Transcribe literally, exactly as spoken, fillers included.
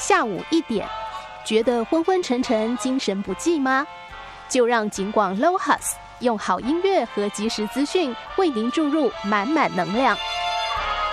下午一点，觉得昏昏沉沉、精神不济吗？就让警广 Lohas 用好音乐和即时资讯为您注入满满能量。